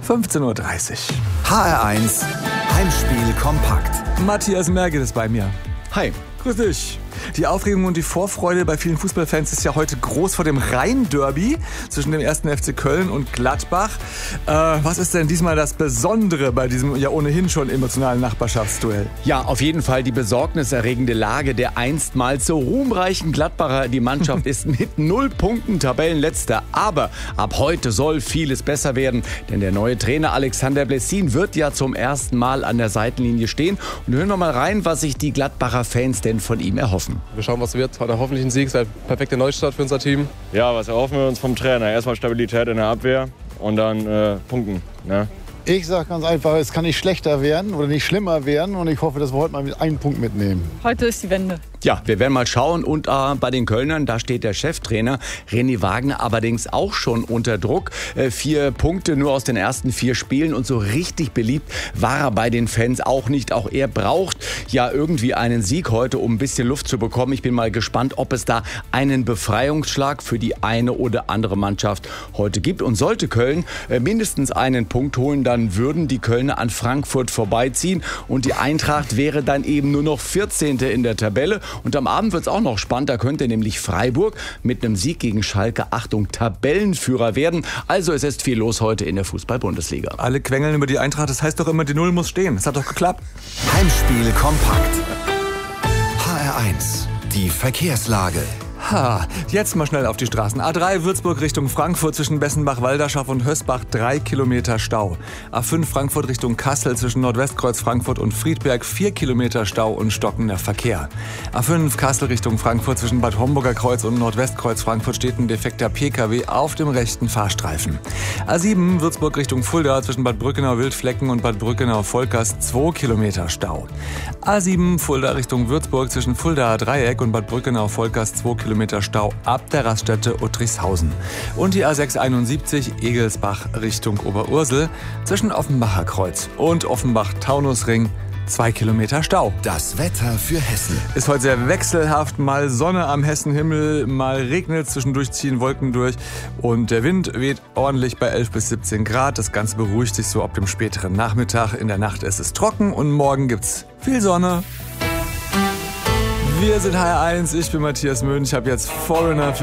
15:30 Uhr. HR1 Heimspiel kompakt. Matthias Merget ist bei mir. Hi. Grüß dich. Die Aufregung und die Vorfreude bei vielen Fußballfans ist ja heute groß vor dem Rhein-Derby zwischen dem 1. FC Köln und Gladbach. Was ist denn diesmal das Besondere bei diesem ja ohnehin schon emotionalen Nachbarschaftsduell? Ja, auf jeden Fall die besorgniserregende Lage der einstmals so ruhmreichen Gladbacher. Die Mannschaft ist mit 0 Punkten Tabellenletzter. Aber ab heute soll vieles besser werden. Denn der neue Trainer Alexander Blessin wird ja zum ersten Mal an der Seitenlinie stehen. Und hören wir mal rein, was sich die Gladbacher Fans denn von ihm erhoffen. Wir schauen, was wird. Heute hoffentlich ein Sieg, ein perfekter Neustart für unser Team. Ja, was erhoffen wir uns vom Trainer? Erstmal Stabilität in der Abwehr und dann punkten. Ne? Ich sage ganz einfach, es kann nicht schlechter werden oder nicht schlimmer werden. Und ich hoffe, dass wir heute mal mit einem Punkt mitnehmen. Heute ist die Wende. Ja, wir werden mal schauen. Und bei den Kölnern, da steht der Cheftrainer René Wagner allerdings auch schon unter Druck. 4 Punkte nur aus den ersten 4 Spielen. Und so richtig beliebt war er bei den Fans auch nicht. Auch er braucht ja irgendwie einen Sieg heute, um ein bisschen Luft zu bekommen. Ich bin mal gespannt, ob es da einen Befreiungsschlag für die eine oder andere Mannschaft heute gibt. Und sollte Köln mindestens einen Punkt holen, dann würden die Kölner an Frankfurt vorbeiziehen. Und die Eintracht wäre dann eben nur noch 14. in der Tabelle. Und am Abend wird es auch noch spannend. Da könnte nämlich Freiburg mit einem Sieg gegen Schalke, Achtung, Tabellenführer werden. Also es ist viel los heute in der Fußball-Bundesliga. Alle quengeln über die Eintracht. Das heißt doch immer, die Null muss stehen. Das hat doch geklappt. Heimspiel kompakt. HR1 die Verkehrslage. Jetzt mal schnell auf die Straßen. A3 Würzburg Richtung Frankfurt zwischen Bessenbach-Walderschaft und Hösbach 3 Kilometer Stau. A5 Frankfurt Richtung Kassel zwischen Nordwestkreuz Frankfurt und Friedberg 4 Kilometer Stau und stockender Verkehr. A5 Kassel Richtung Frankfurt zwischen Bad Homburger Kreuz und Nordwestkreuz Frankfurt steht ein defekter Pkw auf dem rechten Fahrstreifen. A7 Würzburg Richtung Fulda zwischen Bad Brückenau-Wildflecken und Bad Brückenau-Volkers 2 Kilometer Stau. A7 Fulda Richtung Würzburg zwischen Fuldaer Dreieck und Bad Brückenau-Volkers 2 Kilometer Stau ab der Raststätte Uttrichshausen. Und die A671 Egelsbach Richtung Oberursel zwischen Offenbacher Kreuz und Offenbach-Taunusring 2 Kilometer Stau. Das Wetter für Hessen. Ist heute sehr wechselhaft. Mal Sonne am Hessenhimmel, mal regnet, zwischendurch ziehen Wolken durch. Und der Wind weht ordentlich bei 11 bis 17 Grad. Das Ganze beruhigt sich so ab dem späteren Nachmittag. In der Nacht ist es trocken und morgen gibt's viel Sonne. Wir sind HR1, ich bin Matthias Möhn. Ich habe jetzt Foreigner für